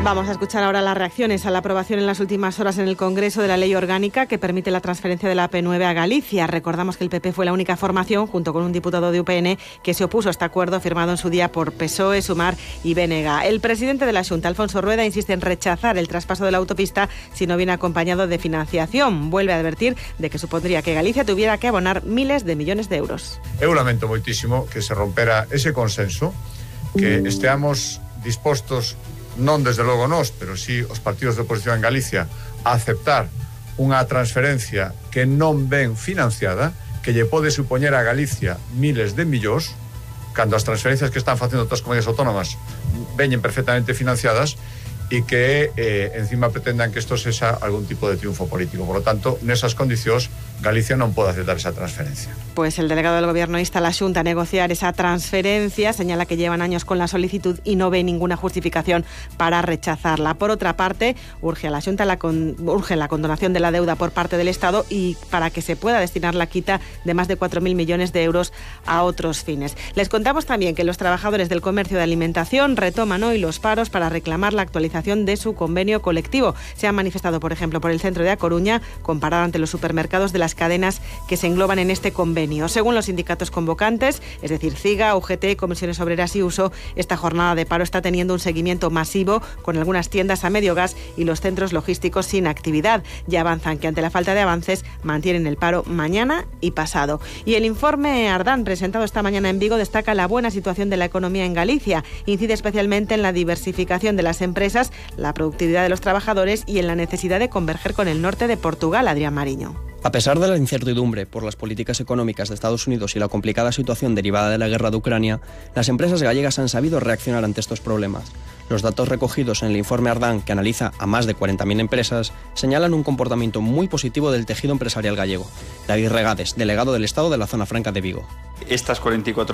Vamos a escuchar ahora las reacciones a la aprobación en las últimas horas en el Congreso de la ley orgánica que permite la transferencia de la AP9 a Galicia. Recordamos que el PP fue la única formación, junto con un diputado de UPN, que se opuso a este acuerdo firmado en su día por PSOE, Sumar y BNG. El presidente de la Xunta, Alfonso Rueda, insiste en rechazar el traspaso de la autopista si no viene acompañado de financiación. Vuelve a advertir de que supondría que Galicia tuviera que abonar miles de millones de euros. Eu lamento moitísimo que se rompera ese consenso, que esteamos dispostos, non desde logo nós, pero sí os partidos de oposición en Galicia, a aceptar unha transferencia que non ven financiada, que lle pode supoñer a Galicia miles de millóns, cando as transferencias que están facendo outras comunidades autónomas veñen perfectamente financiadas, e que encima pretendan que isto sexa algún tipo de triunfo político. Por lo tanto, nesas condicións, Galicia non pode aceptar esa transferencia. Pues el delegado del Gobierno insta a la Xunta a negociar esa transferencia, señala que llevan años con la solicitud y no ve ninguna justificación para rechazarla. Por otra parte, urge a la Xunta urge la condonación de la deuda por parte del Estado y para que se pueda destinar la quita de más de 4.000 millones de euros a otros fines. Les contamos también que los trabajadores del comercio de alimentación retoman hoy los paros para reclamar la actualización de su convenio colectivo. Se han manifestado, por ejemplo, por el centro de A Coruña, comparado ante los supermercados de las cadenas que se engloban en este convenio. Según los sindicatos convocantes, es decir, CIGA, UGT, Comisiones Obreras y USO, esta jornada de paro está teniendo un seguimiento masivo con algunas tiendas a medio gas y los centros logísticos sin actividad. Ya avanzan que ante la falta de avances mantienen el paro mañana y pasado. Y el informe Ardán, presentado esta mañana en Vigo, destaca la buena situación de la economía en Galicia. Incide especialmente en la diversificación de las empresas, la productividad de los trabajadores y en la necesidad de converger con el norte de Portugal. Adrián Mariño. A pesar de la incertidumbre por las políticas económicas de Estados Unidos y la complicada situación derivada de la guerra de Ucrania, las empresas gallegas han sabido reaccionar ante estos problemas. Los datos recogidos en el informe Ardán, que analiza a más de 40.000 empresas, señalan un comportamiento muy positivo del tejido empresarial gallego. David Regades, delegado del Estado de la Zona Franca de Vigo. Estas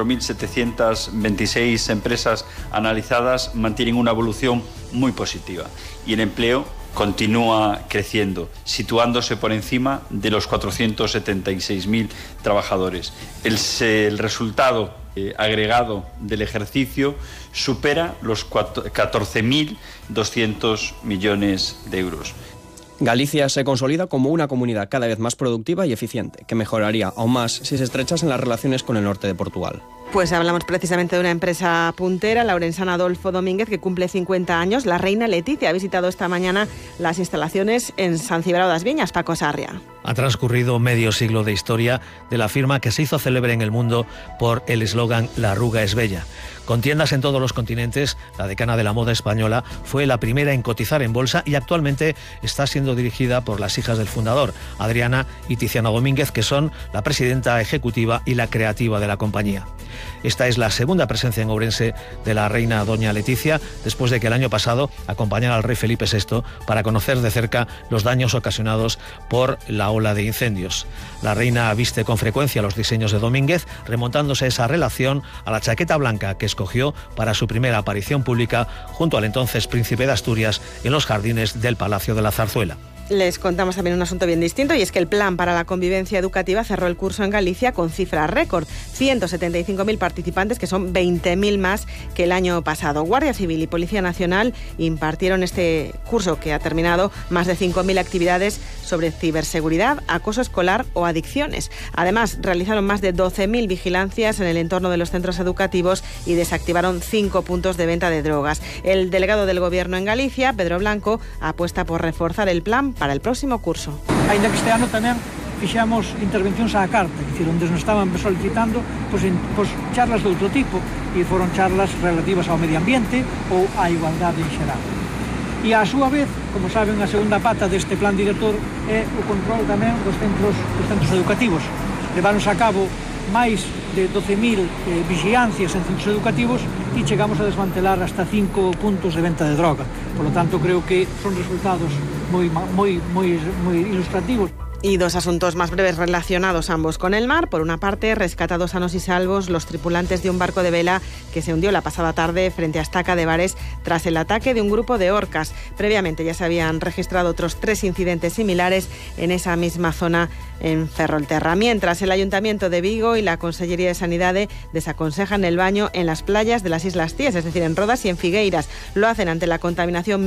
44.726 empresas analizadas mantienen una evolución muy positiva y el empleo continúa creciendo, situándose por encima de los 476.000 trabajadores. El resultado agregado del ejercicio supera los 14.200 millones de euros. Galicia se consolida como una comunidad cada vez más productiva y eficiente, que mejoraría aún más si se estrechasen las relaciones con el norte de Portugal. Pues hablamos precisamente de una empresa puntera, la orensana Adolfo Domínguez, que cumple 50 años. La reina Leticia ha visitado esta mañana las instalaciones en San Cibrao das Viñas. Paco Sarria. Ha transcurrido medio siglo de historia de la firma que se hizo célebre en el mundo por el eslogan «La arruga es bella». Con tiendas en todos los continentes, la decana de la moda española fue la primera en cotizar en bolsa y actualmente está siendo dirigida por las hijas del fundador, Adriana y Tiziana Domínguez, que son la presidenta ejecutiva y la creativa de la compañía. Esta es la segunda presencia en Ourense de la reina doña Leticia, después de que el año pasado acompañara al rey Felipe VI para conocer de cerca los daños ocasionados por la ola de incendios. La reina viste con frecuencia los diseños de Domínguez, remontándose esa relación a la chaqueta blanca que escogió para su primera aparición pública junto al entonces príncipe de Asturias en los jardines del Palacio de la Zarzuela. Les contamos también un asunto bien distinto, y es que el Plan para la Convivencia Educativa cerró el curso en Galicia con cifra récord, 175.000 participantes, que son 20.000 más que el año pasado. Guardia Civil y Policía Nacional impartieron este curso, que ha terminado, más de 5.000 actividades sobre ciberseguridad, acoso escolar o adicciones. Además, realizaron más de 12.000 vigilancias en el entorno de los centros educativos y desactivaron 5 puntos de venta de drogas. El delegado del Gobierno en Galicia, Pedro Blanco, apuesta por reforzar el plan para el próximo curso. Ainda que este ano tamén fixamos intervencións á carta, é dicir, onde nos estaban solicitando charlas de outro tipo, e foron charlas relativas ao medio ambiente ou á igualdade en xeral. E a súa vez, como saben, a segunda pata deste plan director é o control tamén dos centros educativos. Leváronse a cabo máis de 12.000 vigilancias en centros educativos e chegamos a desmantelar hasta 5 puntos de venta de droga. Por lo tanto, creo que son resultados moi ilustrativos. Y dos asuntos más breves relacionados ambos con el mar. Por una parte, rescatados sanos y salvos los tripulantes de un barco de vela que se hundió la pasada tarde frente a Estaca de Bares tras el ataque de un grupo de orcas. Previamente ya se habían registrado otros 3 incidentes similares en esa misma zona en Ferrolterra. Mientras, el Ayuntamiento de Vigo y la Consellería de Sanidade desaconsejan el baño en las playas de las Islas Cíes, es decir, en Rodas y en Figueiras. Lo hacen ante la contaminación